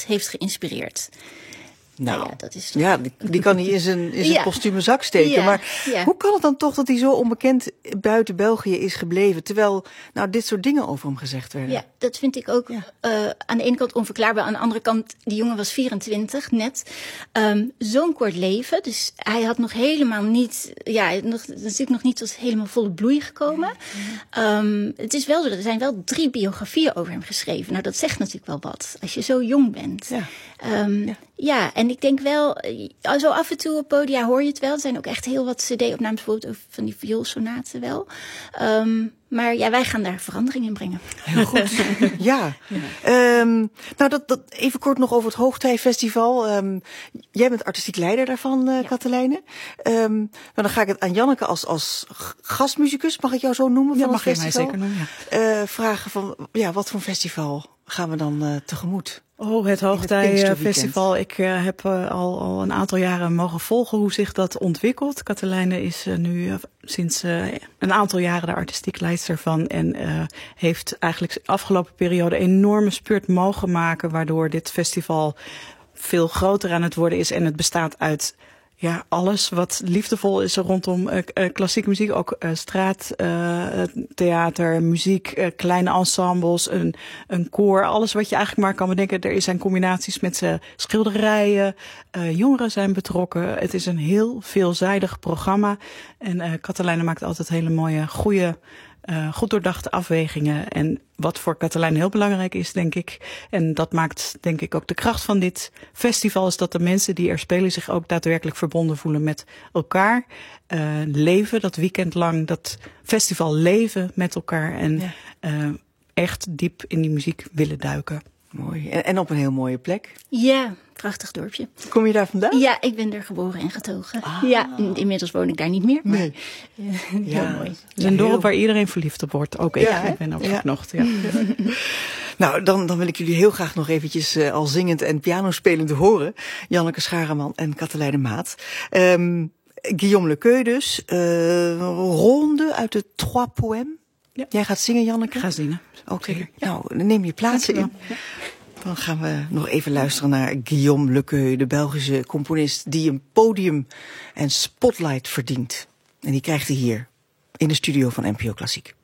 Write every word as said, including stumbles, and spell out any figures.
echt heeft geïnspireerd. Nou, nou ja, dat is toch... ja die, die kan hij in zijn, in zijn ja. postume zak steken. Ja. Maar Ja. hoe kan het dan toch dat hij zo onbekend buiten België is gebleven, terwijl nou dit soort dingen over hem gezegd werden? Ja, dat vind ik ook ja. uh, aan de ene kant onverklaarbaar. Aan de andere kant, die jongen was vierentwintig net. Um, zo'n kort leven. Dus hij had nog helemaal niet... Ja, nog, natuurlijk nog niet tot helemaal volle bloei gekomen. Um, het is wel zo, er zijn wel drie biografieën over hem geschreven. Nou, dat zegt natuurlijk wel wat. Als je zo jong bent. Ja. Um, ja. ja, en ik denk wel... Zo af en toe op podia hoor je het wel. Er zijn ook echt heel wat cd-opnames bijvoorbeeld over van die vioolsonaten wel. Um, Maar ja, wij gaan daar verandering in brengen. Heel goed. ja. ja. Um, nou, dat, dat even kort nog over het Hoogtijfestival. Um, jij bent artistiek leider daarvan, uh, ja. Katelijne. Um, nou, dan ga ik het aan Janneke als, als gastmuzikus, mag ik jou zo noemen? Ja, van mag het je festival? mij zeker noemen, ja. Uh, vragen van, ja, wat voor festival gaan we dan uh, tegemoet? Oh, het Hoogtijfestival. Ik uh, heb uh, al, al een aantal jaren mogen volgen hoe zich dat ontwikkelt. Katelijne is uh, nu uh, sinds uh, een aantal jaren de artistiek leidster van. En uh, heeft eigenlijk de afgelopen periode een enorme spurt mogen maken. Waardoor dit festival veel groter aan het worden is. En het bestaat uit... Ja, alles wat liefdevol is rondom uh, uh, klassieke muziek. Ook uh, straattheater, uh, muziek, uh, kleine ensembles, een, een koor. Alles wat je eigenlijk maar kan bedenken. Er zijn combinaties met uh, schilderijen. Uh, jongeren zijn betrokken. Het is een heel veelzijdig programma. En uh, Katelijne maakt altijd hele mooie, goede... Uh, goed doordachte afwegingen. En wat voor Katelijne heel belangrijk is, denk ik, en dat maakt denk ik ook de kracht van dit festival, is dat de mensen die er spelen zich ook daadwerkelijk verbonden voelen met elkaar. Uh, leven dat weekend lang, dat festival leven met elkaar en ja. uh, echt diep in die muziek willen duiken. Mooi. En, en op een heel mooie plek. Ja, prachtig dorpje. Kom je daar vandaan? Ja, ik ben er geboren en getogen. Ah. Ja, inmiddels woon ik daar niet meer. Maar, nee. Uh, heel ja. mooi. Het is een dorp waar iedereen verliefd op wordt. Ook ik. Ja, ik ben ook ja. nog. Ja. Nou, dan, dan wil ik jullie heel graag nog eventjes uh, al zingend en pianospelend horen. Janneke Schareman en Katelijne Maat. Um, Guillaume Lequeuille dus. Uh, ronde uit de Trois Poèmes. Ja. Jij gaat zingen, Janneke? Ik ga zingen. Oké, okay. ja. Nou, neem je plaatsen in. Ja. Dan gaan we nog even luisteren naar Guillaume Lequeuille, de Belgische componist die een podium en spotlight verdient. En die krijgt hij hier in de studio van N P O Klassiek.